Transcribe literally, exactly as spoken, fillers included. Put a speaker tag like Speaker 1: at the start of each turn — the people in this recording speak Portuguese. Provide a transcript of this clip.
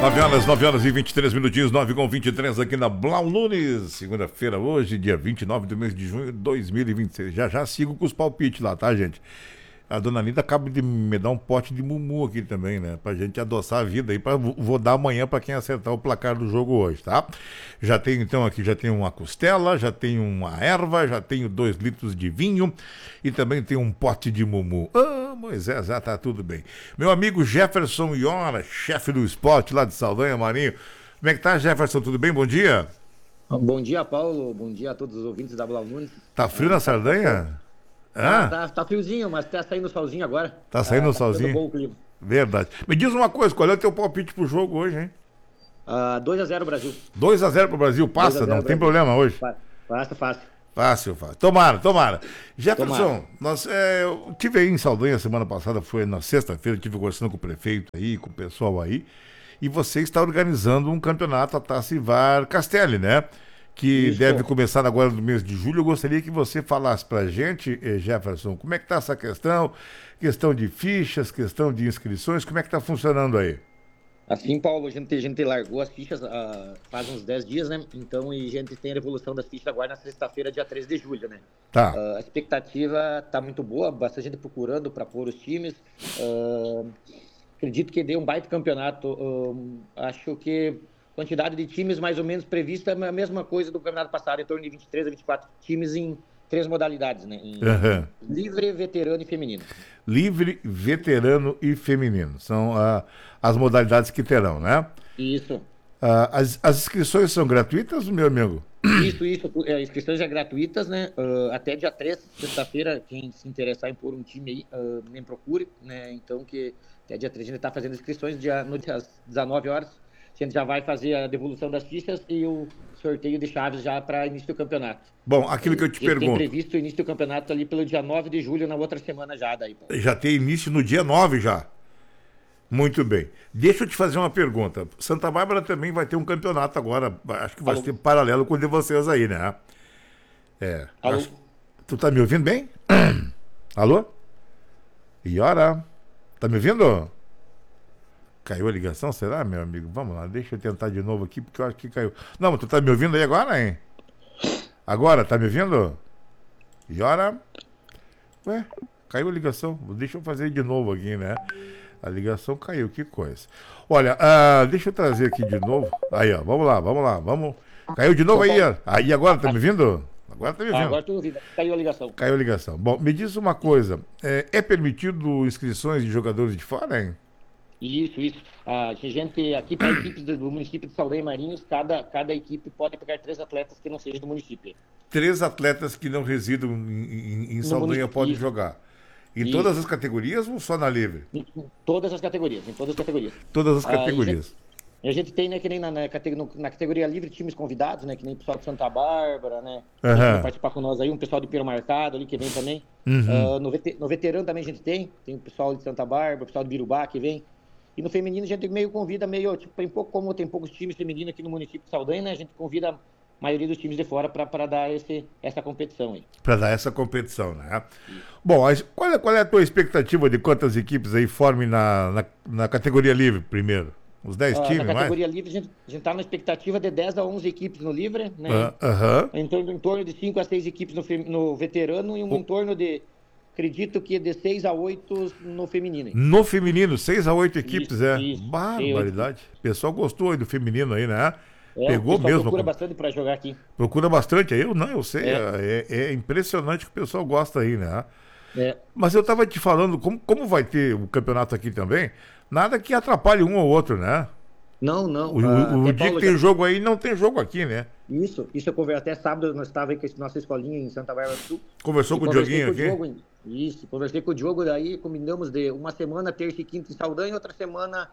Speaker 1: nove horas, nove horas e vinte e três minutinhos, nove com vinte e três aqui na Blau Nunes. Segunda-feira hoje, dia vinte e nove do mês de junho de dois mil e vinte e seis. Já já sigo com os palpites lá, tá, gente? A dona Nida acaba de me dar um pote de mumu aqui também, né? Pra gente adoçar a vida aí, pra, vou dar amanhã pra quem acertar o placar do jogo hoje, tá? Já tenho então aqui, já tenho uma costela, já tenho uma erva, já tenho dois litros de vinho e também tenho um pote de mumu. Ah, Moisés, já tá tudo bem. Meu amigo Jefferson Iora, chefe do esporte lá de Saldanha, Marinho. Como é que tá, Jefferson? Tudo bem? Bom dia.
Speaker 2: Bom dia, Paulo. Bom dia a todos os ouvintes da Blau Nunes.
Speaker 1: Tá frio na Sardanha?
Speaker 2: Ah, tá, tá friozinho, mas tá saindo o solzinho agora.
Speaker 1: Tá saindo o
Speaker 2: tá
Speaker 1: solzinho?
Speaker 2: Bom o clima.
Speaker 1: Verdade. Me diz uma coisa, qual é o teu palpite pro jogo hoje, hein?
Speaker 2: Uh, dois a zero Brasil.
Speaker 1: dois a zero pro Brasil, passa? Não Brasil. Tem problema hoje?
Speaker 2: Passa, fácil.
Speaker 1: Fácil, fácil. Tomara, tomara. Jefferson,
Speaker 2: tomara.
Speaker 1: Nós, é, eu tive aí em Saldanha semana passada, foi na sexta-feira, tive conversando com o prefeito aí, com o pessoal aí, e você está organizando um campeonato, a Taça Ivar Castelli, né? Que Isso. deve começar agora no mês de julho. Eu gostaria que você falasse pra gente, Jefferson, como é que tá essa questão, questão de fichas, questão de inscrições, como é que tá funcionando aí?
Speaker 2: Assim, Paulo, a gente, a gente largou as fichas uh, faz uns dez dias, né? Então, e a gente tem a evolução das fichas agora na sexta-feira, dia três de julho, né?
Speaker 1: Tá.
Speaker 2: Uh, a expectativa tá muito boa, bastante gente procurando para pôr os times. Uh, acredito que dê um baita campeonato. Uh, acho que quantidade de times mais ou menos prevista é a mesma coisa do campeonato passado, em torno de vinte e três a vinte e quatro times em três modalidades, né? Em uhum. Livre, veterano e feminino.
Speaker 1: Livre, veterano e feminino. São uh, as modalidades que terão, né?
Speaker 2: Isso.
Speaker 1: Uh, as, as inscrições são gratuitas, meu amigo?
Speaker 2: Isso, isso. As inscrições são gratuitas, né? Uh, até dia três, sexta-feira, quem se interessar em pôr um time aí, uh, me procure, né? Então, que até dia três a gente está fazendo inscrições dia, no dia às dezenove horas. A gente já vai fazer a devolução das fichas e o sorteio de chaves já para início do campeonato.
Speaker 1: Bom, aquilo que eu te pergunto.
Speaker 2: Tem previsto o início do campeonato ali pelo dia nove de julho, na outra semana já. Daí,
Speaker 1: já tem início no dia nove já. Muito bem. Deixa eu te fazer uma pergunta. Santa Bárbara também vai ter um campeonato agora, acho que vai ser paralelo com o de vocês aí, né? É.
Speaker 2: Alô?
Speaker 1: Acho... Tu tá me ouvindo bem? Alô? Iora? Tá me ouvindo? Caiu a ligação, será, meu amigo? Vamos lá, deixa eu tentar de novo aqui, porque eu acho que caiu. Não, mas tu tá me ouvindo aí agora, hein? Agora, tá me ouvindo? E ora? Ué, caiu a ligação. Deixa eu fazer de novo aqui, né? A ligação caiu, que coisa. Olha, uh, deixa eu trazer aqui de novo. Aí, ó, vamos lá, vamos lá, vamos. Caiu de novo aí, ó. Aí agora, tá me ouvindo? Agora tá me ouvindo.
Speaker 2: Agora tô ouvindo. Caiu a ligação.
Speaker 1: Caiu a ligação. Bom, me diz uma coisa. É, é permitido inscrições de jogadores de fora, hein?
Speaker 2: Isso, isso. A gente, aqui para equipes do município de Saldanha e Marinhos, cada, cada equipe pode pegar três atletas que não sejam do município.
Speaker 1: Três atletas que não residam em, em, em Saldanha podem jogar. Em isso. Todas as categorias ou só na livre?
Speaker 2: Em todas as categorias, em todas as categorias.
Speaker 1: Todas as categorias.
Speaker 2: Ah, a, gente, a gente tem, né, que nem na, na, na categoria livre, times convidados, né, que nem o pessoal de Santa Bárbara, né,
Speaker 1: uhum.
Speaker 2: que vai participar com nós aí, um pessoal de Piro Marcado ali que vem também.
Speaker 1: Uhum.
Speaker 2: Uh, no, veter, no veterano também a gente tem, tem o pessoal de Santa Bárbara, o pessoal de Birubá que vem. E no feminino a gente meio convida, meio, tipo, tem pouco, como tem poucos times femininos aqui no município de Saldanha, né? A gente convida a maioria dos times de fora para dar esse, essa competição aí.
Speaker 1: Para dar essa competição, né? Isso. Bom, qual é, qual é a tua expectativa de quantas equipes aí formem na, na, na categoria livre primeiro? Os dez uh, times, mais?
Speaker 2: Na categoria mais? livre a gente, a gente tá na expectativa de dez a onze equipes no livre, né?
Speaker 1: Uh, uh-huh.
Speaker 2: em, torno, em torno de cinco a seis equipes no, no veterano e um uh. em torno de... Acredito que de seis a oito no feminino. Hein?
Speaker 1: No feminino, seis a oito equipes,
Speaker 2: isso,
Speaker 1: é.
Speaker 2: Isso,
Speaker 1: barbaridade. O pessoal gostou aí do feminino aí, né?
Speaker 2: É,
Speaker 1: Pegou mesmo.
Speaker 2: Procura bastante para jogar aqui.
Speaker 1: Procura bastante aí, eu não, eu sei. É, é, é impressionante que o pessoal gosta aí, né?
Speaker 2: É.
Speaker 1: Mas eu tava te falando, como, como vai ter o campeonato aqui também, nada que atrapalhe um ou outro, né?
Speaker 2: Não, não.
Speaker 1: O, uh, o dia Paulo que tem já... jogo aí, não tem jogo aqui, né?
Speaker 2: Isso, isso eu conversei. Até sábado nós estávamos aí com a nossa escolinha em Santa Bárbara do Sul.
Speaker 1: Conversou com o Dioguinho aqui?
Speaker 2: Diogo, isso, conversei com o Diogo, daí combinamos de uma semana, terça e quinta em Saldanha, outra semana